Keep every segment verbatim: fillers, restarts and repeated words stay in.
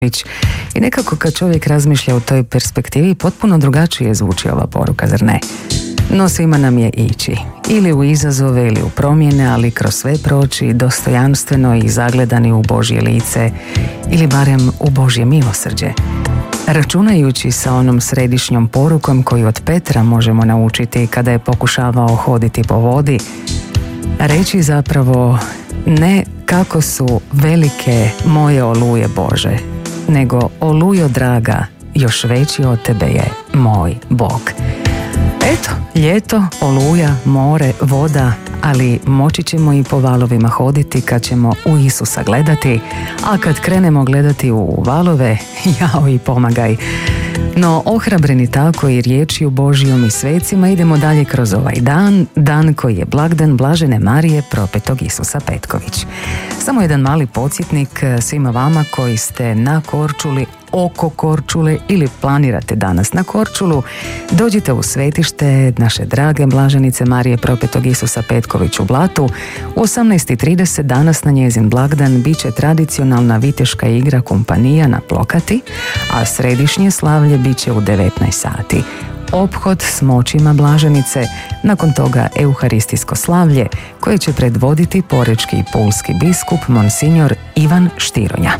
I nekako kad čovjek razmišlja u toj perspektivi, potpuno drugačije zvuči ova poruka, zar ne? No svima nam je ići, ili u izazove ili u promjene, ali kroz sve proći dostojanstveno i zagledani u Božje lice ili barem u Božje milosrđe. Računajući sa onom središnjom porukom koju od Petra možemo naučiti kada je pokušavao hoditi po vodi, reći zapravo ne kako su velike moje oluje Bože, nego olujo draga, još veći od tebe je moj Bog. Eto, ljeto, oluja, more, voda, ali moći ćemo i po valovima hoditi kad ćemo u Isusa gledati, a kad krenemo gledati u valove, jao i pomagaj. No, ohrabreni tako i riječju Božjom i svecima, idemo dalje kroz ovaj dan, dan koji je blagdan Blažene Marije propetog Isusa Petković. Samo jedan mali podsjetnik svima vama koji ste na Korčuli, oko Korčule ili planirate danas na Korčulu, dođite u svetište naše drage Blaženice Marije propetog Isusa Petković u Blatu. U osamnaest i trideset danas na njezin blagdan bit će tradicionalna viteška igra kompanija na Plokati, a središnje slavlje bit će u devetnaest sati. Ophod s moćima Blaženice, nakon toga euharistijsko slavlje koje će predvoditi porečki i pulski biskup Monsignor Ivan Štironja.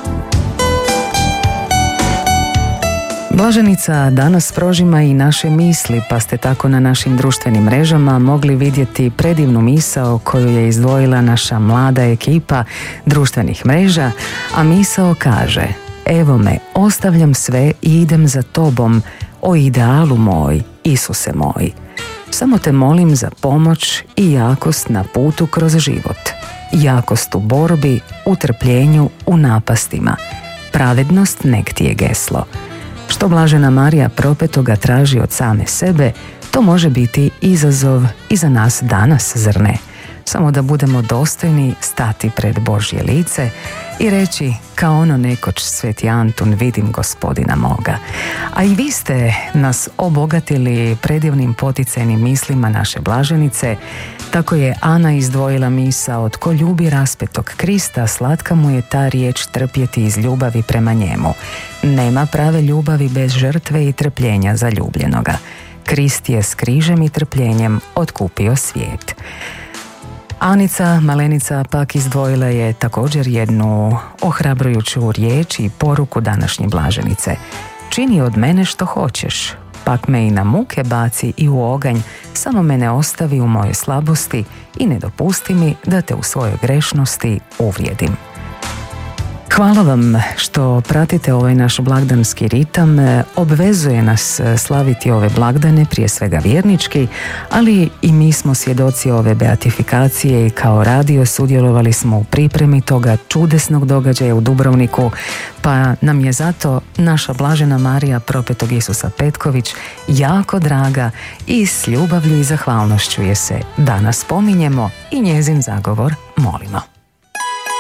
Blaženica danas prožima i naše misli, pa ste tako na našim društvenim mrežama mogli vidjeti predivnu misao koju je izdvojila naša mlada ekipa društvenih mreža, a misao kaže: evo me, ostavljam sve i idem za tobom, o idealu moj, Isuse moj. Samo te molim za pomoć i jakost na putu kroz život. Jakost u borbi, u trpljenju, u napastima. Pravednost nek ti je geslo. Što Blažena Marija propetoga traži od same sebe, to može biti izazov i za nas danas, zar ne? Samo da budemo dostojni stati pred Božje lice i reći kao ono nekoć Sveti Antun: vidim Gospodina moga. A i vi ste nas obogatili predivnim poticajnim mislima naše Blaženice. Tako je Ana izdvojila misao: tko ljubi raspetog Krista, slatka mu je ta riječ trpjeti iz ljubavi prema njemu. Nema prave ljubavi bez žrtve i trpljenja za ljubljenoga. Krist je s križem i trpljenjem otkupio svijet. Anica Malenica pak izdvojila je također jednu ohrabrujuću riječ i poruku današnje Blaženice: čini od mene što hoćeš, pak me i na muke baci i u oganj, samo me ne ostavi u moje slabosti i ne dopusti mi da te u svojoj grešnosti uvrijedim. Hvala vam što pratite ovaj naš blagdanski ritam. Obvezuje nas slaviti ove blagdane, prije svega vjernički, ali i mi smo svjedoci ove beatifikacije i kao radio sudjelovali smo u pripremi toga čudesnog događaja u Dubrovniku, pa nam je zato naša Blažena Marija propetog Isusa Petković jako draga i s ljubavlju i zahvalnošću je se danas spominjemo i njezin zagovor molimo.